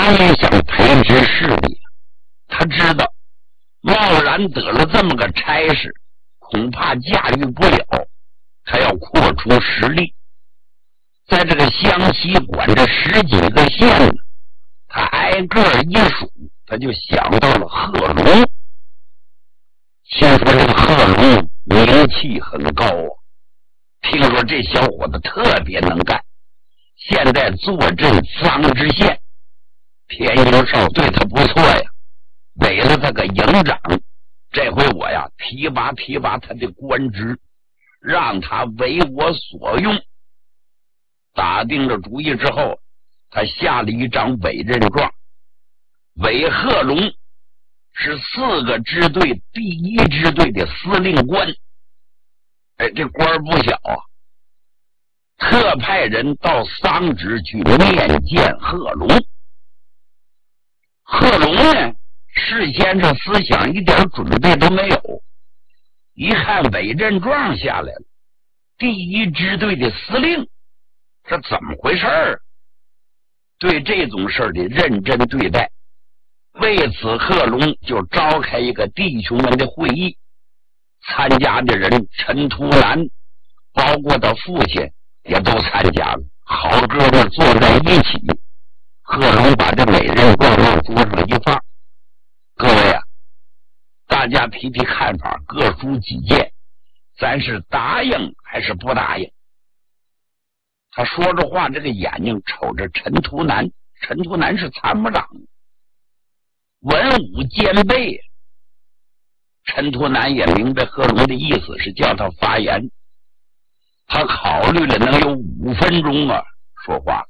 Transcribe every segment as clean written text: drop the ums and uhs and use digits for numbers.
想培植势力，他知道贸然得了这么个差事，恐怕驾驭不了，他要扩出实力。在这个湘西管着10几个县呢，他挨个一数，他就想到了贺龙。听说这个贺龙名气很高啊，听说这小伙子特别能干，现在坐镇臧知县，田营少对他不错呀，给了他个营长。这回我呀提拔他的官职，让他为我所用。打定了主意之后，他下了一张委任状，韦贺龙是4个支队第1支队的司令官。这官不小啊，特派人到桑植去面见贺龙。贺龙呢，事先这思想一点准备都没有，一看委任状下来了，第1支队的司令，这怎么回事儿？对这种事儿的认真对待。为此，贺龙就召开一个弟兄们的会议，参加的人陈图南，包括他父亲也都参加了，好哥们坐在一起。贺龙把这委任状往桌上一放，各位啊，大家提提看法，各抒己见，咱是答应还是不答应？他说着话，这个眼睛瞅着陈图南，陈图南是参谋长，文武兼备。陈图南也明白贺龙的意思是叫他发言，他考虑了能有5分钟啊，说话。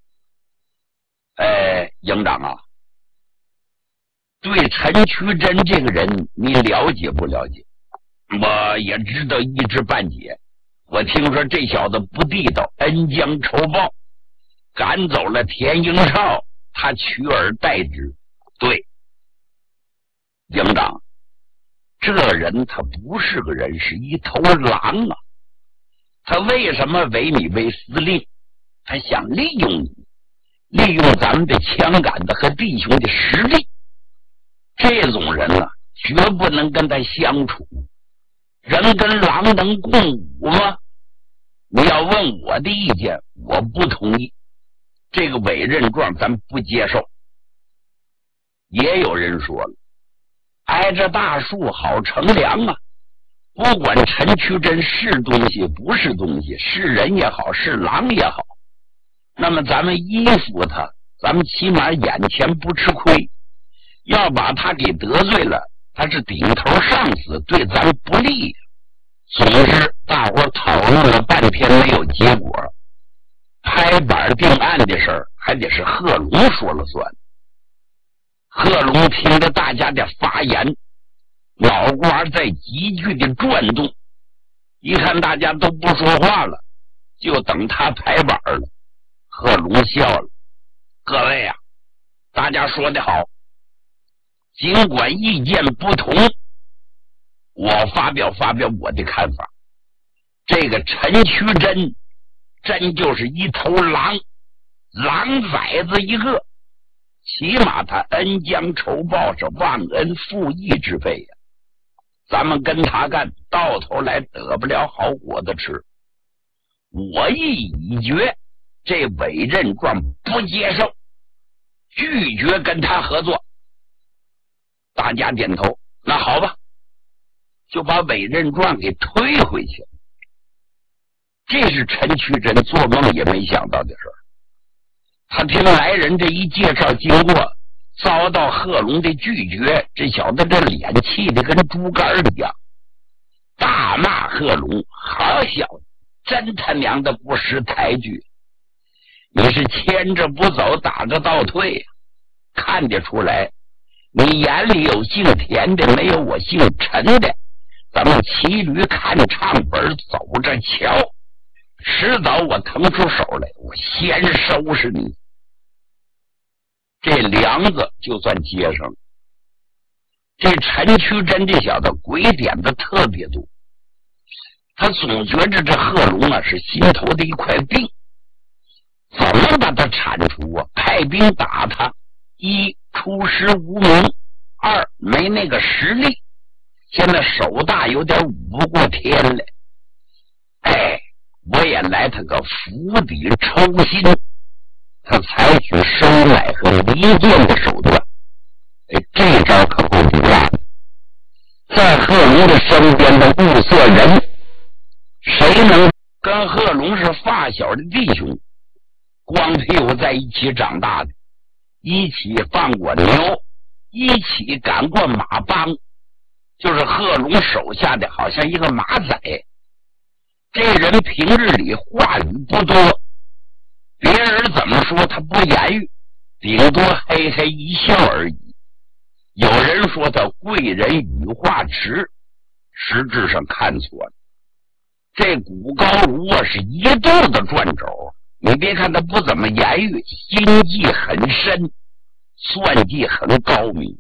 营长啊，对陈渠珍这个人你了解不了解？我也知道一知半解。我听说这小子不地道，恩将仇报，赶走了田英少，他取而代之。对，营长，这人他不是个人，是一头狼啊！他为什么委你为司令？他想利用你，利用咱们的枪杆子和弟兄的实力。这种人啊，绝不能跟他相处。人跟狼能共舞吗？你要问我的意见，我不同意。这个委任状咱不接受。也有人说了，挨着大树好乘凉啊，不管陈渠珍是东西不是东西，是人也好，是狼也好，那么咱们依附他，咱们起码眼前不吃亏。要把他给得罪了，他是顶头上司，对咱不利。总之大伙讨论了半天没有结果，拍板定案的事儿还得是贺龙说了算。贺龙听着大家的发言，脑瓜在急剧的转动，一看大家都不说话了，就等他拍板了。贺龙笑了，各位啊，大家说得好，尽管意见不同，我发表我的看法。这个陈渠珍真就是一头狼，狼崽子一个，起码他恩将仇报，是忘恩负义之辈呀。咱们跟他干，到头来得不了好果子吃。我意已决，这委任状不接受，拒绝跟他合作。大家点头，那好吧，就把委任状给推回去。这是陈渠珍做梦也没想到的事儿。他听来人这一介绍经过，遭到贺龙的拒绝，这小子这脸气得跟猪肝一样，大骂贺龙：好小子，真他娘的不识抬举！你是牵着不走，打着倒退，看得出来你眼里有姓田的，没有我姓陈的。咱们骑驴看唱本，走着瞧，迟早我腾出手来，我先收拾你。这梁子就算接上了。这陈渠珍这小子鬼点子特别多，他总觉着这贺龙啊是心头的一块病，怎么把他铲除啊？派兵打他， 一出师无名，二没那个实力，现在手大有点舞不过天了。哎，我也来他个釜底抽薪，他采取收买和离间的手段。这招可够毒辣的。在贺龙的身边的物色人，谁能跟贺龙是发小的弟兄，光屁股在一起长大的，一起放过牛，一起赶过马帮，就是贺龙手下的好像一个马仔。这人平日里话语不多，别人怎么说他不言语，顶多嘿嘿一笑而已。有人说他贵人语化迟，实质上看错了。这古高如是一肚子转轴，你别看他不怎么言语，心计很深，算计很高明。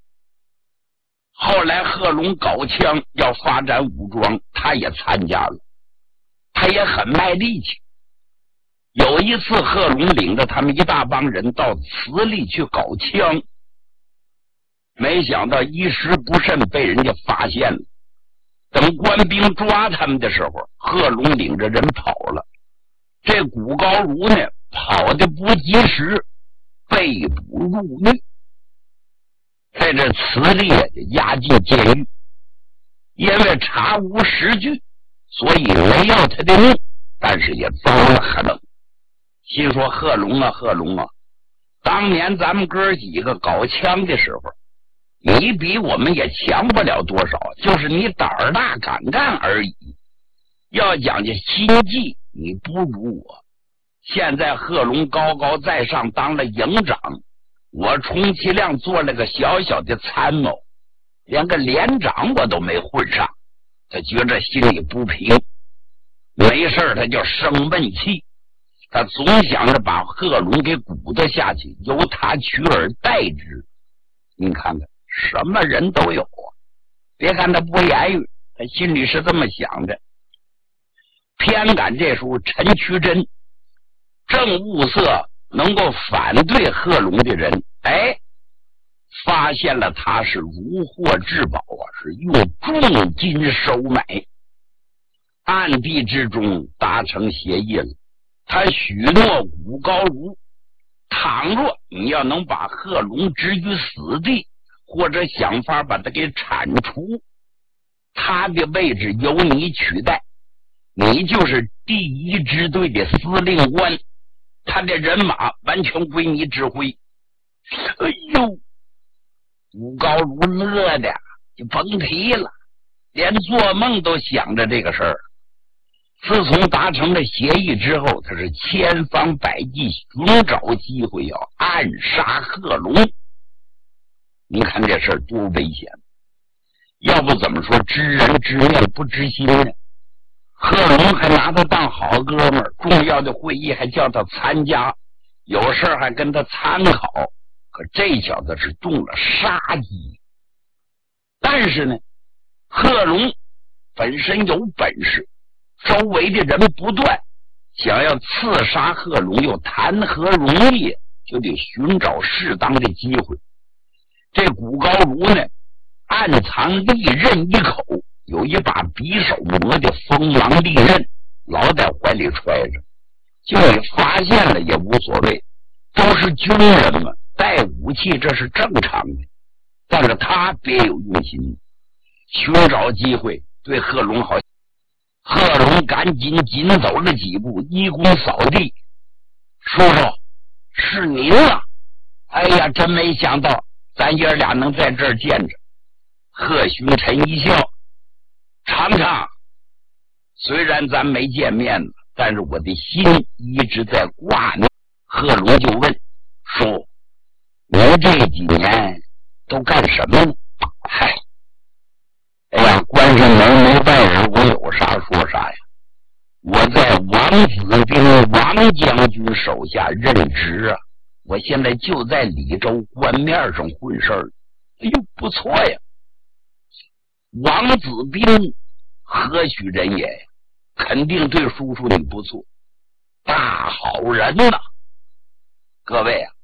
后来贺龙搞枪要发展武装，他也参加了，他也很卖力气。有一次贺龙领着他们一大帮人到慈利去搞枪，没想到一时不慎被人家发现了。等官兵抓他们的时候，贺龙领着人跑了。这古高如呢，跑得不及时，被捕入狱，在这慈利押进监狱。因为查无实据，所以没要他的命，但是也遭了很冷。心说贺龙啊贺龙啊，当年咱们哥几个搞枪的时候，你比我们也强不了多少，就是你胆儿大敢干而已。要讲究心计，你不如我。现在贺龙高高在上当了营长，我充其量做了个小小的参谋，连个连长我都没混上。他觉着心里不平，没事他就生闷气，他总想着把贺龙给鼓捣下去，由他取而代之。你看看什么人都有啊，别看他不言语，他心里是这么想着。偏赶这时候陈渠珍正物色能够反对贺龙的人，发现了他是如获至宝啊，是用重金收买，暗地之中达成协议了。他许诺古高如，倘若你要能把贺龙置于死地，或者想法把他给铲除，他的位置由你取代，你就是第一支队的司令官，他的人马完全归你指挥。哎呦，古高如乐的就甭提了，连做梦都想着这个事儿。自从达成了协议之后，他是千方百计寻找机会要暗杀贺龙。你看这事儿多危险，要不怎么说知人知面不知心呢？贺龙还拿他当好哥们儿，重要的会议还叫他参加，有事儿还跟他参考。可这小子是动了杀机。但是呢，贺龙本身有本事，周围的人不断，想要刺杀贺龙又谈何容易，就得寻找适当的机会。这古高如呢，暗藏利刃一口，有一把匕首磨的锋芒利刃，老在怀里揣着，就你发现了也无所谓，都是军人嘛，带武器这是正常的。但是他别有用心，寻找机会对贺龙好。贺龙赶紧紧走了几步，一躬扫地：“叔叔，是您啊！哎呀，真没想到咱爷俩能在这儿见着。”贺寻臣一笑：“常常，虽然咱没见面了，但是我的心一直在挂念。”贺龙就问：“叔，你这几年都干什么呢？”“嗨，哎呀，关上门没拜人，我有啥说啥呀。我在王子兵王将军手下任职啊，我现在就在李州官面上混事儿。”“哎呦，不错呀！王子兵何许人也？肯定对叔叔你不错，大好人呐！各位啊，